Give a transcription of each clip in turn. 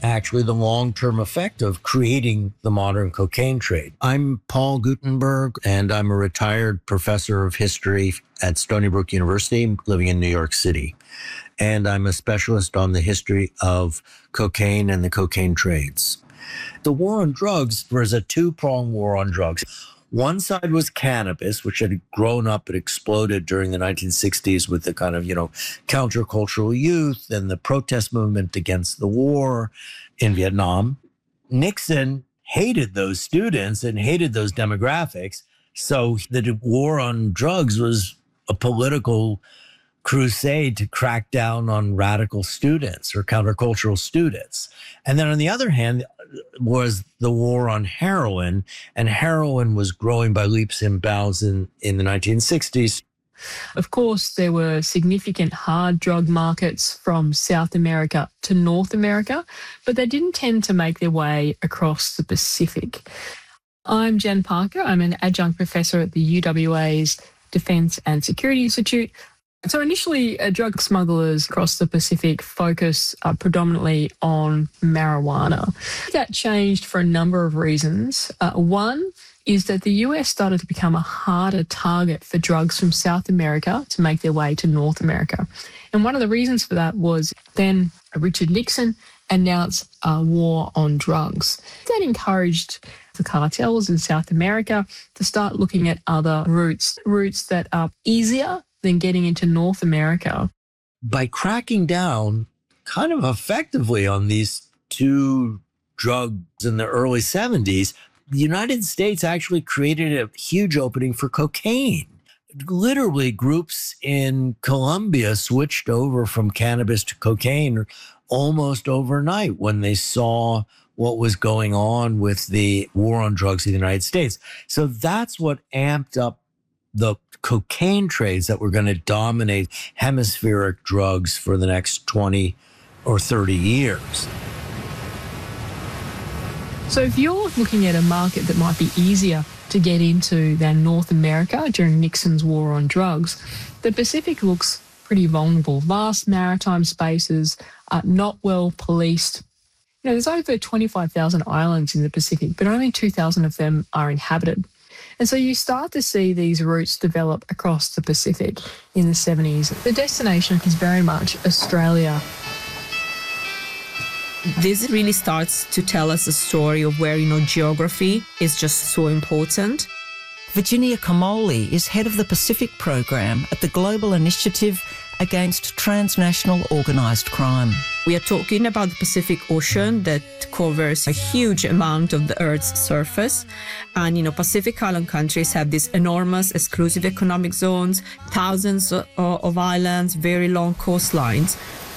actually the long-term effect of creating the modern cocaine trade. I'm Paul Gutenberg, and I'm a retired professor of history at Stony Brook University, living in New York City. And I'm a specialist on the history of cocaine and the cocaine trades. The war on drugs was a two-pronged war on drugs. One side was cannabis, which had grown up and exploded during the 1960s with the kind of, countercultural youth and the protest movement against the war in Vietnam. Nixon hated those students and hated those demographics. So the war on drugs was a political crusade to crack down on radical students or countercultural students. And then on the other hand was the war on heroin, and heroin was growing by leaps and bounds in the 1960s. Of course, there were significant hard drug markets from South America to North America, but they didn't tend to make their way across the Pacific. I'm Jen Parker. I'm an adjunct professor at the UWA's Defence and Security Institute. So initially, drug smugglers across the Pacific focus predominantly on marijuana. That changed for a number of reasons. One is that the US started to become a harder target for drugs from South America to make their way to North America. And one of the reasons for that was then Richard Nixon announced a war on drugs. That encouraged the cartels in South America to start looking at other routes that are easier than getting into North America. By cracking down kind of effectively on these two drugs in the early 70s, the United States actually created a huge opening for cocaine. Literally, groups in Colombia switched over from cannabis to cocaine almost overnight when they saw what was going on with the war on drugs in the United States. So that's what amped up the cocaine trades that were going to dominate hemispheric drugs for the next 20 or 30 years. So if you're looking at a market that might be easier to get into than North America during Nixon's war on drugs, the Pacific looks pretty vulnerable. Vast maritime spaces, not well policed. There's over 25,000 islands in the Pacific, but only 2,000 of them are inhabited. And so you start to see these routes develop across the Pacific in the 70s. The destination is very much Australia. This really starts to tell us a story of where, geography is just so important. Virginia Comolli is head of the Pacific Program at the Global Initiative Against Transnational Organised Crime. We are talking about the Pacific Ocean that covers a huge amount of the Earth's surface. And, Pacific Island countries have these enormous exclusive economic zones, thousands of islands, very long coastlines.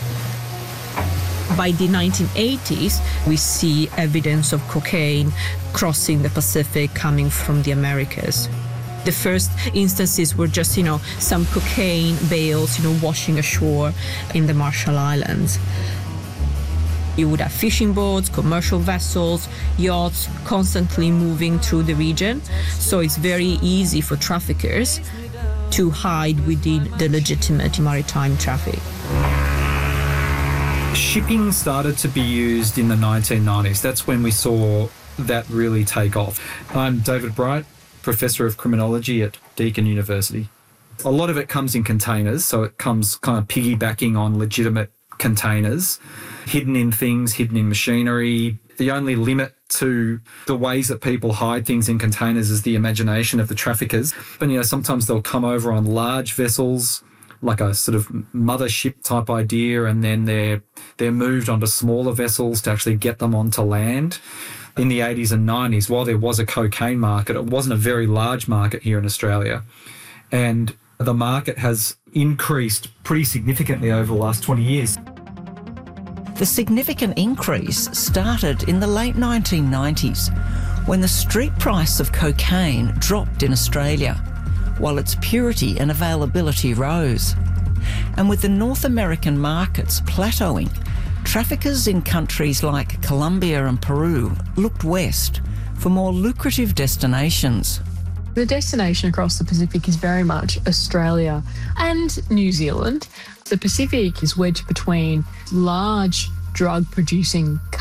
By the 1980s, we see evidence of cocaine crossing the Pacific coming from the Americas. The first instances were just, some cocaine bales, washing ashore in the Marshall Islands. You would have fishing boats, commercial vessels, yachts constantly moving through the region. So it's very easy for traffickers to hide within the legitimate maritime traffic. Shipping started to be used in the 1990s. That's when we saw that really take off. I'm David Bright, Professor of Criminology at Deakin University. A lot of it comes in containers, so it comes kind of piggybacking on legitimate containers, hidden in things, hidden in machinery. The only limit to the ways that people hide things in containers is the imagination of the traffickers. But, sometimes they'll come over on large vessels, like a sort of mothership type idea, and then they're moved onto smaller vessels to actually get them onto land. In the 80s and 90s, while there was a cocaine market, it wasn't a very large market here in Australia. And the market has increased pretty significantly over the last 20 years. The significant increase started in the late 1990s when the street price of cocaine dropped in Australia, while its purity and availability rose. And with the North American markets plateauing, traffickers in countries like Colombia and Peru looked west for more lucrative destinations. The destination across the Pacific is very much Australia and New Zealand. The Pacific is wedged between large drug-producing